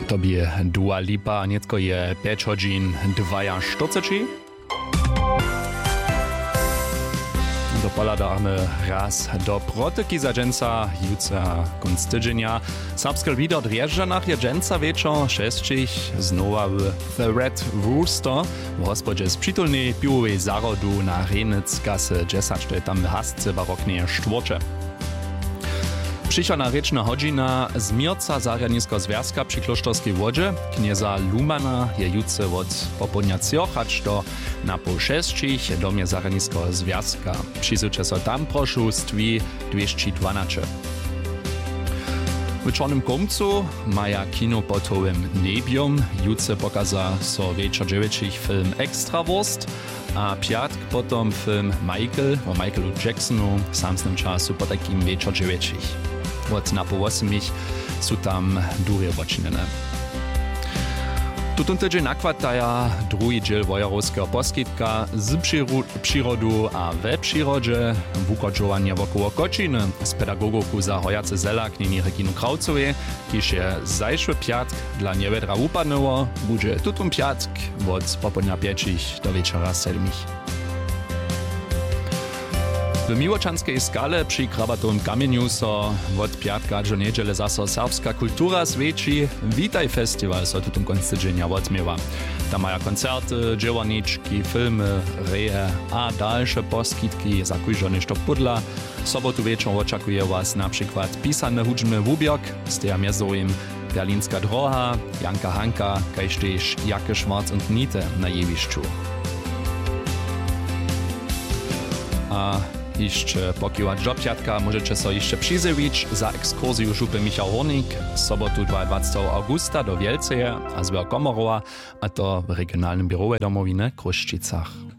Tobie Dua Lipa, niecko je 5 hodin 42. Do pola dáme raz do protyki za dżęca, jutra kunc tydzienia. Serbskie video Drjeżdżanach je dżęca wieczor, 6 znowa w The Red Rooster, w hospodzie z przytulnej piłowej zarodu na Renic gasy 10, to je tam w hasce baroknie štvorče. Přišla rečna hodina zmierca Zarjanisko związka przy Kloštorskej wodzie. Knieza Lumana je jutce od popodnia 3 až do na pół 6 do mnie Zarjanisko związka. Přizuče so tam proszustwi 212. W Czarnym Komcu maja kino pod hołym nebium. Jutce pokaza so wieczor 9 film Extrawurst, a piatk potom film Michael o Michaelu Jacksonu w samym czasu po takim wieczor 9. Od na pół 8 są tam duże odcinane. Tutun tydzień nakładaja drugi dziel wojerowskiego poskitka z przyrodu a we przyrodzie, wukodżowanie wokoło kočiny z pedagogowku za hojace zela knieni Reginu Kraucowej, kiż je zajszły piatk dla niewiedra upadnęło, będzie tutun piatk od popodnia 5 do wieczora 7. W Miłoczanskiej skale przy Krabatowym kamieniu so od piatka do niedziele zaso serbska kultura sveči. Witaj festiwal so tutum konc tydzienia odmiewa. Tam maja koncerty, dziełaniczki, filmy, reje a dalsze poskitki za kujżony sztok pudla. W sobotu wieczór oczekuje was na przykład pisany hudżny wubiok, z tej między Berlinska droha, Janka Hanka, kajż też Jacke Schwarz und Niete na jewiszczu. A jeszcze pokiwać do piatka możecie so jeszcze przyzywić za ekskursję Żupy Michał Hornik w sobotu 22 augusta do Wielceje a z Komorowa, a to w regionalnym biurze domowiny Kruščicach.